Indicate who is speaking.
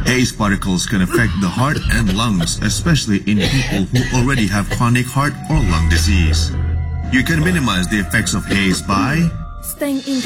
Speaker 1: Haze particles can affect the heart and lungs, especially in people who already have chronic heart or lung disease. You can minimize the effects of haze by
Speaker 2: staying in